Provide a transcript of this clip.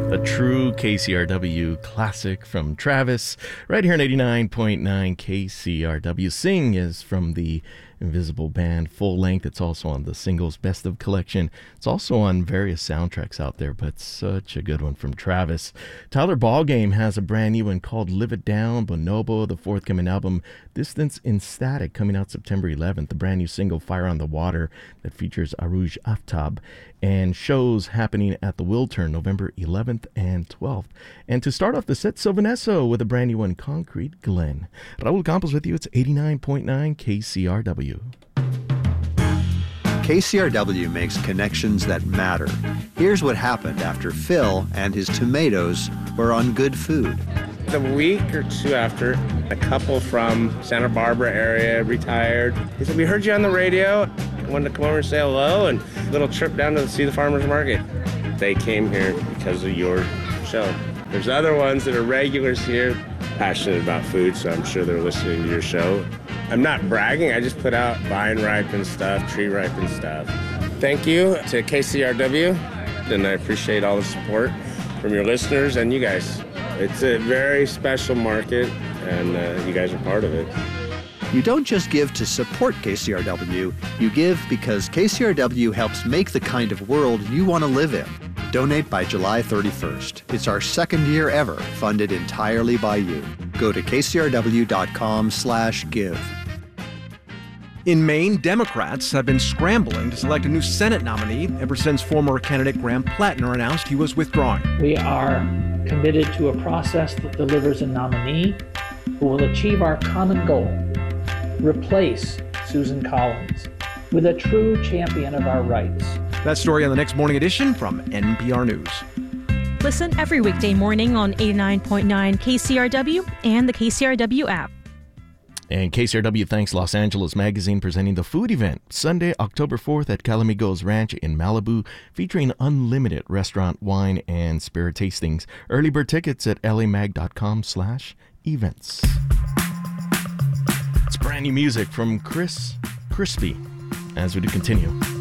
A true KCRW classic from Travis, right here on 89.9 KCRW. Sing is from the Invisible Band full length. It's also on the singles Best of collection. It's also on various soundtracks out there, but such a good one from Travis. Tyler Ballgame has a brand new one called Live It Down. Bonobo, the forthcoming album Distance in Static, coming out September 11th. The brand new single Fire on the Water that features Aruj Aftab, and shows happening at the Wiltern November 11th and 12th. And to start off the set, Sylvanesso with a brand new one, Concrete Glen. Raul Campos with you. It's 89.9 KCRW. KCRW makes connections that matter. Here's what happened after Phil and his tomatoes were on Good Food. A week or two after, a couple from Santa Barbara area retired. He said, "We heard you on the radio. Wanted to come over and say hello, and a little trip down to see the farmer's market." They came here because of your show. There's other ones that are regulars here, passionate about food, so I'm sure they're listening to your show. I'm not bragging, I just put out vine ripened stuff, tree ripened stuff. Thank you to KCRW, and I appreciate all the support from your listeners and you guys. It's a very special market, and you guys are part of it. You don't just give to support KCRW, you give because KCRW helps make the kind of world you want to live in. Donate by July 31st. It's our second year ever, funded entirely by you. Go to kcrw.com/give. In Maine, Democrats have been scrambling to select a new Senate nominee ever since former candidate Graham Plattner announced he was withdrawing. We are committed to a process that delivers a nominee who will achieve our common goal: replace Susan Collins with a true champion of our rights. That story on the next morning edition from NPR News. Listen every weekday morning on 89.9 KCRW and the KCRW app. And KCRW thanks Los Angeles Magazine, presenting the food event Sunday, October 4th at Calamigos Ranch in Malibu, featuring unlimited restaurant, wine, and spirit tastings. Early bird tickets at lamag.com/events. It's brand new music from Chris Crispy as we continue.